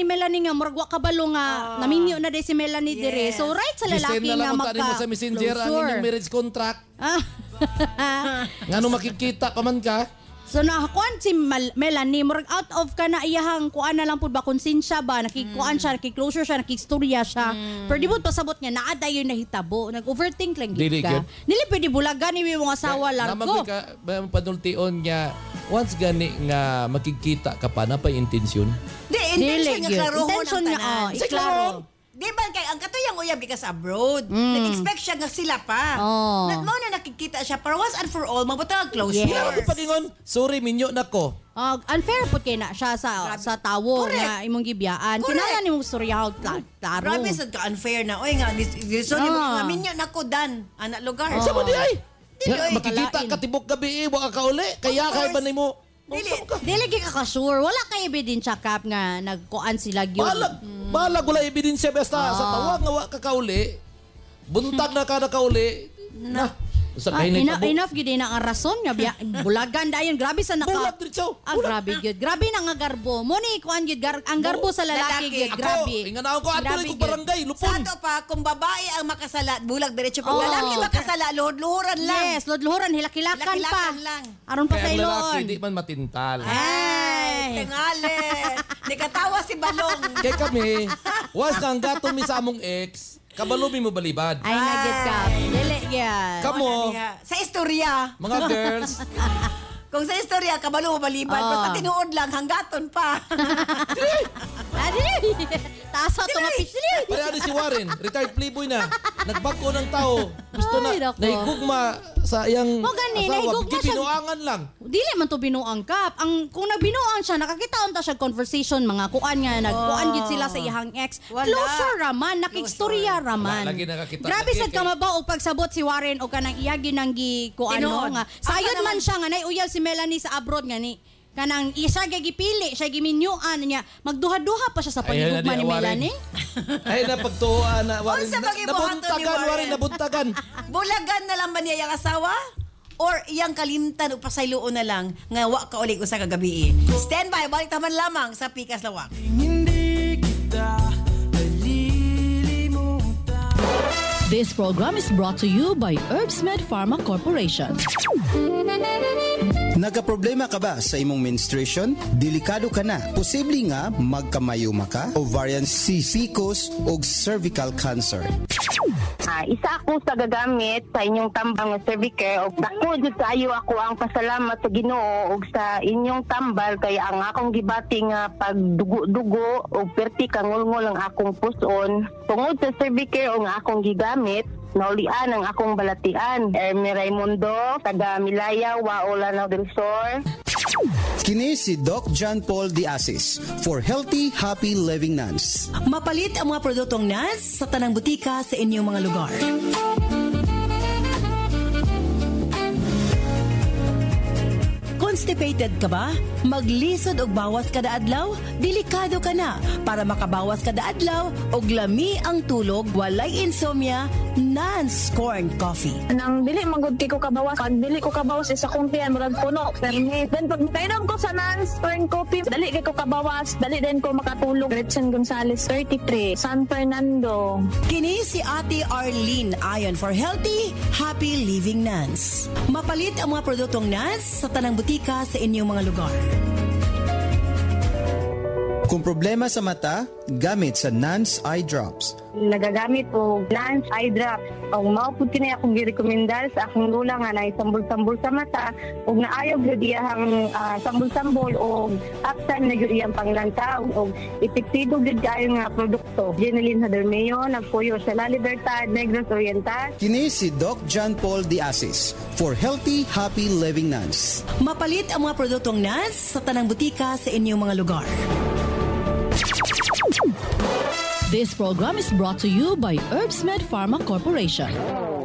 ni Melanie nga murag wa kabalo nga naminyo na day si Melanie dire. So right sa lalaki nga magka mo sa messenger ang inyong marriage contract. Ngano makikita ka man ka? So nakakuan si Melanie murag out of ka na iyahang kuan na lang pud ba konsensya ba nakikuan siya nakiclosure siya nakistorya siya pero di pud pasabot nga naa dayon nahitabo nag-overthink lang gid ka dili pwede bulagan ni mong asawa largo ka padultion nga once gani nga makikita ka pa na pa intensyon intention nga intention nga iklaro. Di ba kay ang katuyang uyab because abroad. Nag-expect siya nga sila pa. Mao na nakikita siya para once and for all mabutang closure. Yes. Pagingon, sorry minyo nako. Unfair pud kay na siya sa tawo nga imong gibiyaan. Kinahanglan nimong storyahan klaro. Grabe sad ka unfair na. Oy nga so nga minyo nako dan ana lugar. Sa mo di ay. Makikita ka tibok gabi wa ka uli. Kaya kay ba nimo Dili ka sure. Wala kay ebidensya kap nga nagkuan sila gyud. Balag wala ebidensya basta sa tawag nga wa ka kauli. Buntag na ka kauli. Na. Enough gid na ang rason nga bulagan dayon grabe sa naka. Bulag dito. Grabe gyud. Grabe na nga garbo. Mo ni kuan gyud ang garbo sa lalaki gyud. Grabe. Inganaw ko adto ko barangay lupon. Sato pa kung babae ang makasala bulag diretso pag lalaki makasala luhod-luhuran lang. Yes, luhod-luhuran hilak-hilakan pa. Aron pa kay lalaki di man matintal. Ay, tingali. Di katawa si Balong. Kay kami, was nang gato mi sa among ex. Kabalo mo balibad. Ay, nagit ka. Dili yan. Kamo. Sa istorya. Mga girls. Kung sa istorya, kabalo mo balibad. Pero sa tinuod lang, hanggaton pa. Dili. Taas ito nga pisli. Pare si Warren, retired playboy na. Nagbago ng tao. Gusto na nahigugma sa iyang asawa. Binuangan lang. Dili man to binuang kap. Kung nagbinuang siya, nakakita unta siya conversation mga kuan nga nagkuan gid sila sa iyang ex. Closure raman, nakikstorya raman. Grabe sad ka mabaw og pagsabot si Warren o kanang iyagi nang gikuan nga. Sayod man siya nga nay uyab si Melanie sa abroad nga ni. Kanang isa gipili, siya giminyuan niya. Magduha-duha pa siya sa panghigugma ni Melanie. Ay napagtuan na Warren. Nabuntagan. Bulagan na lang ba niya yung asawa? Or iyang kalimtan o pasayloon na lang nga wa ka ulit usa ka gabi. Stand by, balik taman lamang sa Pikas Lawak. Hindi kita malilimutan. This program is brought to you by Herbsmed Pharma Corporation. Nagaproblema ka ba sa imong menstruation? Delikado ka na. Posible nga magkamayuma ka, ovarian cysticus o cervical cancer. Isa ako sa gagamit sa inyong tambang nga Cervicare og dako jud kaayo ako ang pasalamat sa Ginoo og sa inyong tambal kay ang akong gibati nga pagdugo-dugo og perti kangulngol ang akong puson tungod sa Cervicare og akong gigamit. Naulian ang akong balatian. Ermi Raimundo, taga Milaya, Waolanao del Sur. Kini si Doc John Paul Diasis for Healthy, Happy Living Nuns. Mapalit ang mga produktong NANS sa tanang butika sa inyong mga lugar. Constipated ka ba? Maglisod og bawas kada adlaw? Delikado ka na. Para makabawas kada adlaw og lami ang tulog, walay insomnia, NANS Corn Coffee. Nang dili magudti ko kabawas, pag dili ko kabawas isa kong tiyan murag puno. Permit. Then pag makainom ko sa NANS Corn Coffee, dali kay ko kabawas, dali din ko makatulog. Gretchen Gonzalez, 33, San Fernando. Kini si Ate Arlene ayon for Healthy, Happy Living NANS. Mapalit ang mga produktong NANS sa tanang butika sa inyong mga lugar. Kung problema sa mata, gamit sa NANS Eye Drops. Nagagamit ko NANS Eye Drops. Ang maupod kini akong girekomendar sa akong lula nga na sambol-sambol sa mata ug naayo gyud iyang sambol-sambol ug aksan na gyud iyang panglantaw ug epektibo gyud kayo nga produkto. Jenelyn Hadermeo nagpuyo sa La Libertad, Negros Oriental. Kini si Doc John Paul Diasis for Healthy, Happy Living Nuns. Mapalit ang mga produktong NANS sa tanang butika sa inyong mga lugar. This program is brought to you by Herbsmed Pharma Corporation.